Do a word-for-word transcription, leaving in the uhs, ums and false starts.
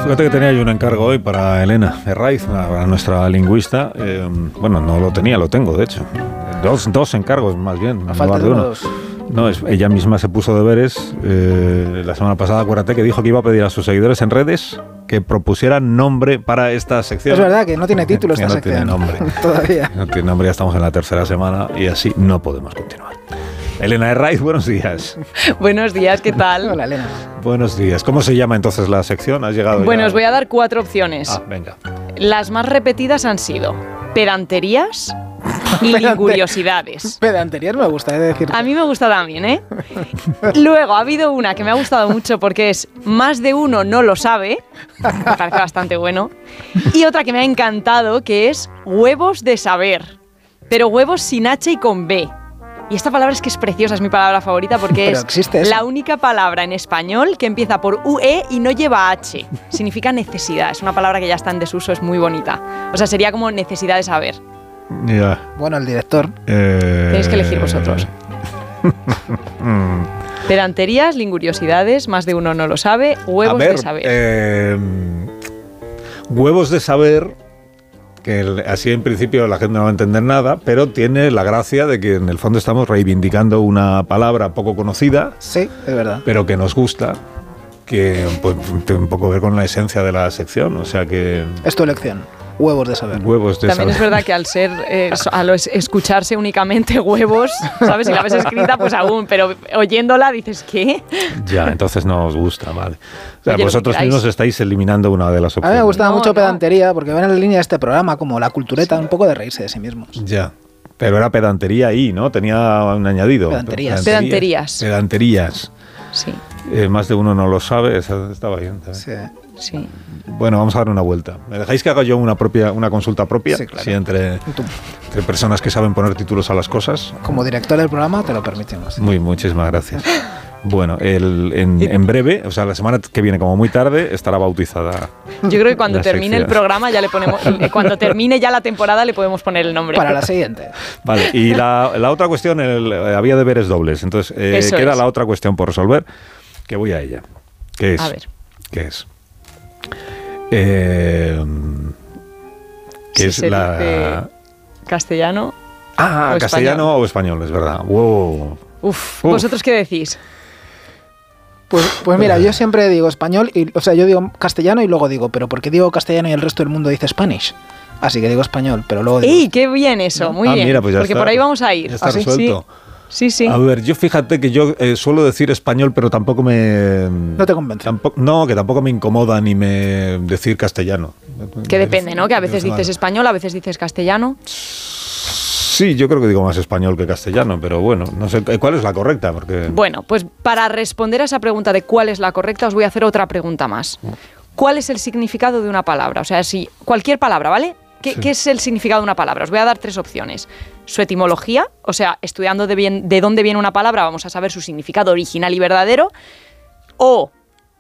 Fíjate que tenía yo un encargo hoy para Elena Herraiz, para nuestra lingüista. Eh, bueno, no lo tenía, lo tengo, de hecho. Dos, dos encargos, más bien. A falta de uno. No, es, ella misma se puso deberes. Eh, la semana pasada, acuérdate que dijo que iba a pedir a sus seguidores en redes que propusieran nombre para esta sección. Es verdad que no tiene título esta no sección. Tiene nombre. Todavía. No tiene nombre, ya estamos en la tercera semana y así no podemos continuar. Elena Herraiz, buenos días. Buenos días, ¿qué tal? Hola, Elena. Buenos días. ¿Cómo se llama entonces la sección? ¿Has llegado Bueno, ya? os voy a dar cuatro opciones. Ah, venga. Las más repetidas han sido pedanterías y linguriosidades. Pedanterías me gusta, he de decir. A mí me gusta también, ¿eh? Luego ha habido una que me ha gustado mucho porque es más de uno no lo sabe. Me parece bastante bueno. Y otra que me ha encantado que es huevos de saber. Pero huevos sin H y con B. Y esta palabra es que es preciosa, es mi palabra favorita porque Pero es existe eso. la única palabra en español que empieza por U E y no lleva H. Significa necesidad, es una palabra que ya está en desuso, es muy bonita. O sea, sería como necesidad de saber. Ya. Bueno, el director. Eh... Tenéis que elegir vosotros. Pedanterías, linguriosidades, más de uno no lo sabe, huevos A ver, de saber. Eh, huevos de saber, que el, así en principio la gente no va a entender nada, pero tiene la gracia de que en el fondo estamos reivindicando una palabra poco conocida, Sí, es verdad. pero que nos gusta, que pues, tiene un poco que ver con la esencia de la sección, o sea que Es tu elección. Huevos de saber. huevos de También saber. es verdad que al ser, eh, al escucharse únicamente huevos, ¿sabes? Si la ves escrita, pues aún, pero oyéndola dices, ¿qué? Ya, entonces no os gusta, vale. O sea, Oye, lo vosotros que queráis. mismos estáis eliminando una de las A mí opciones. me gustaba No, mucho no. pedantería porque van en la línea de este programa como la cultureta, un poco de reírse de sí mismos. Ya. Pero era pedantería ahí, ¿no? Tenía un añadido. Pedanterías. Pedanterías. Pedanterías. Sí, Eh, más de uno no lo sabe, esa estaba bien. ¿sabes? Sí. sí. Bueno, vamos a dar una vuelta. ¿Me dejáis que haga yo una propia, una consulta propia? Sí, claro. Sí, entre, Tú, entre personas que saben poner títulos a las cosas. como director del programa, te lo permitimos. Muy, muchísimas gracias. Bueno, el, en, en breve, o sea, la semana que viene, como muy tarde, estará bautizada. Yo creo que cuando La termine el sección. programa ya le ponemos, eh, cuando termine ya la temporada le podemos poner el nombre. Para la siguiente. Vale, y la, la otra cuestión, el, eh, había deberes dobles. Entonces, eh, Eso queda es. la otra cuestión por resolver, que voy a ella. ¿Qué es? A ver. ¿Qué es? Eh, ¿Qué Si es se la...? dice castellano. Ah, o castellano español. o español, es verdad. Wow. Uf, Uf. ¿vosotros qué decís? Pues, pues mira, yo siempre digo español, y, o sea, yo digo castellano y luego digo, pero ¿por qué digo castellano y el resto del mundo dice Spanish? Así que digo español, pero luego digo... ¡Ey, qué bien eso! Muy Ah, bien. mira, pues ya porque está. por ahí vamos a ir. Ya está ¿Ah, sí? resuelto. Sí, sí. sí. A ver, yo fíjate que yo eh, suelo decir español, pero tampoco me... No te convence. Tampoco, no, que tampoco me incomoda ni me decir castellano. Que depende, ¿no? Que a veces Digo, dices español, a veces dices castellano. Sí, yo creo que digo más español que castellano, pero bueno, no sé cuál es la correcta, porque... Bueno, pues para responder a esa pregunta de cuál es la correcta, os voy a hacer otra pregunta más. ¿Cuál es el significado de una palabra? O sea, si cualquier palabra, ¿vale? ¿Qué, Sí. ¿Qué es el significado de una palabra? Os voy a dar tres opciones. Su etimología, o sea, estudiando de, bien, de dónde viene una palabra, vamos a saber su significado original y verdadero. O